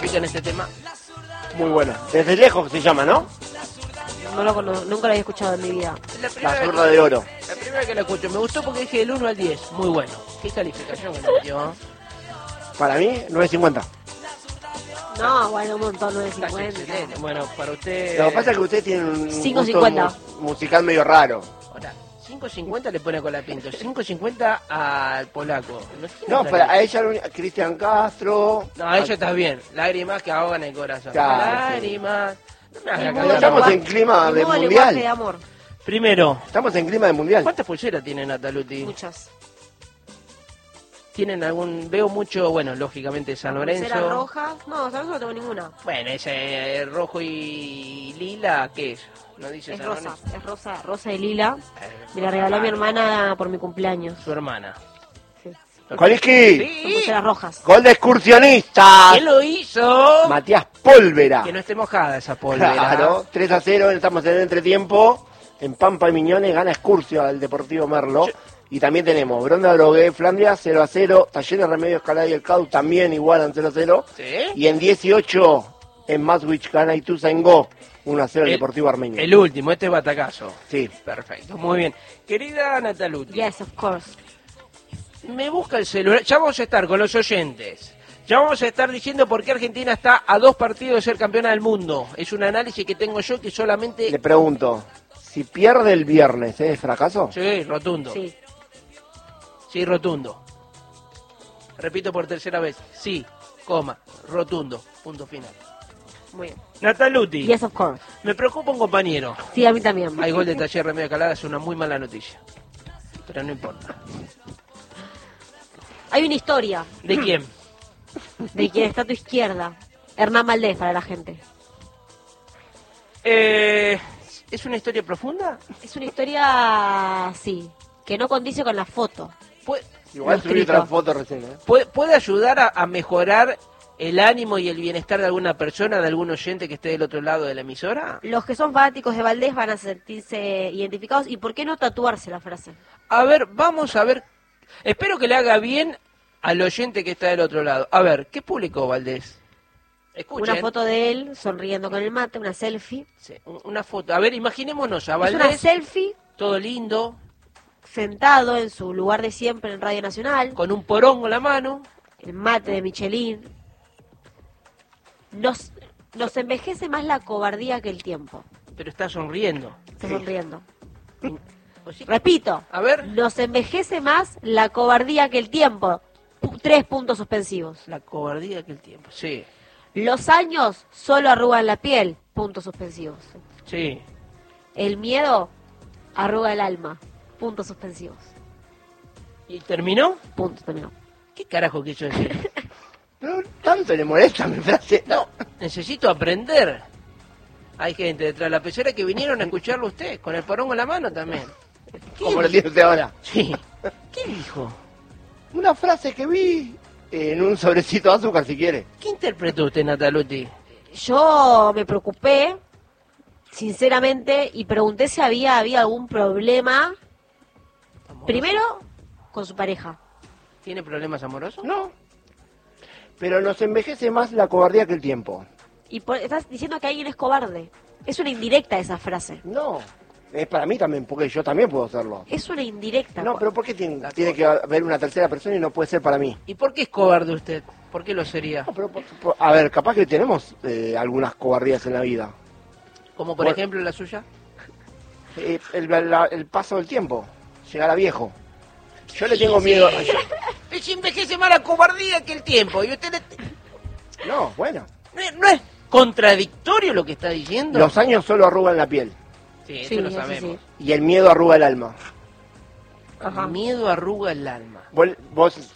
En este tema. Muy bueno. Desde lejos se llama, ¿no? No lo conozco, nunca lo había escuchado en mi vida. La zurda de oro. La primera que la escucho. Me gustó porque dije del 1 al 10. Muy bueno. ¿Qué calificación que le dio? Para mí, 9.50. No, bueno, un montón, Está 9.50. excelente. Bueno, para usted... Lo que pasa es que usted tiene un 5.50. gusto musical medio raro. Ahora, 5.50 le pone con la Pinto. 5.50 al polaco. No, pero a ella, Cristian Castro. No, a ella está bien. Lágrimas que ahogan el corazón. Claro, Lágrimas. No me haga Ni cagar. modo Estamos lenguaje- en clima ni de modo mundial. lenguaje de amor. Primero, Estamos en clima de mundial. ¿cuántas pulseras tiene Nataluti? Muchas. ¿Tienen algún...? Veo mucho, bueno, lógicamente San Lorenzo. ¿Pulsera roja? No, San Lorenzo no tengo ninguna. Bueno, ese rojo y lila, ¿qué es? ¿No dice Es San rosa, Lorenzo? es rosa y lila. Me la regaló mi hermana por mi cumpleaños. Su hermana. Sí. Coliski, Son Sí. pulseras rojas. gol de excursionistas. ¿Quién lo hizo? Matías Pólvera. Que no esté mojada esa pólvora. Claro, 3-0, estamos en el entretiempo. En Pampa y Miñones gana Excursio al Deportivo Merlo. Y también tenemos Bronda Drogué, Flandria 0-0, Talleres Remedio Escalada y el CAU también igualan 0-0. ¿Sí? Y en 18 en Maswich gana Ituzaingó 1-0 el Deportivo Armenio. El último, este es batacazo. Sí. Perfecto, muy bien. Querida Nataluti, Yes, of course. me busca el celular. Ya vamos a estar con los oyentes. Ya vamos a estar diciendo por qué Argentina está a 2 partidos de ser campeona del mundo. Es un análisis que tengo yo que solamente... Le pregunto, si pierde el viernes, ¿es fracaso? Sí, rotundo. Sí. Sí, rotundo. Repito por tercera vez. Sí, coma, rotundo. Punto final. Muy bien. Nataluti, Yes, of course. me preocupa un compañero. Sí, a mí también. Hay gol de Taller Remedio Calada, es una muy mala noticia. Pero no importa. Hay una historia ¿De quién? de quien está a tu izquierda. Hernán Valdés para la gente. ¿Es una historia profunda? Es una historia, sí, que no condice con la foto. ¿Puede, Igual Lo subí escrito. otra foto recién, ¿eh? puede ayudar a mejorar el ánimo y el bienestar de alguna persona, de algún oyente que esté del otro lado de la emisora? Los que son fanáticos de Valdés van a sentirse identificados. ¿Y por qué no tatuarse la frase? A ver, vamos a ver. Espero que le haga bien al oyente que está del otro lado. A ver, ¿qué publicó Valdés? Escuchen. Una foto de él sonriendo con el mate, una selfie. Sí, una foto. A ver, imaginémonos a Es una Valdés, selfie todo lindo, sentado en su lugar de siempre en Radio Nacional, con un porongo en la mano. el mate de Michelin. Nos envejece más la cobardía que el tiempo. Pero está sonriendo. Está sonriendo. ¿O sí? Repito, A ver, nos envejece más la cobardía que el tiempo. 3 puntos suspensivos. la cobardía que el tiempo. Sí, Los años solo arrugan la piel. Puntos suspensivos. sí. El miedo arruga el alma. Puntos suspensivos. ¿Y terminó? Punto, terminó. ¿Qué carajo quiso decir? No tanto le molesta mi frase. No, necesito aprender. Hay gente detrás de la pecera que vinieron a escucharlo usted, con el porongo en la mano también. Como lo tiene usted ahora. Sí. ¿Qué dijo? Una frase que vi en un sobrecito de azúcar, si quiere. ¿Qué interpretó usted, Nataluti? Yo me preocupé, sinceramente, y pregunté si había algún problema. Primero, con su pareja. ¿Tiene problemas amorosos? No. Pero nos envejece más la cobardía que el tiempo. Estás diciendo que alguien es cobarde. Es una indirecta esa frase. No. Es para mí también, porque yo también puedo hacerlo. Es una indirecta. No, pero ¿por qué tiene que haber una tercera persona y no puede ser para mí? ¿Y por qué es cobarde usted? ¿Por qué lo sería? No, pero, a ver, capaz que tenemos algunas cobardías en la vida. Como por Bueno. ejemplo la suya. El paso del tiempo, llegar a viejo. Yo le tengo miedo. Es envejece más la cobardía que el tiempo. Y usted No, bueno. ¿No es contradictorio lo que está diciendo? Los años solo arrugan la piel Sí, eso Sí, lo eso sabemos. sí. y el miedo arruga el alma. Ajá. El miedo arruga el alma. Vos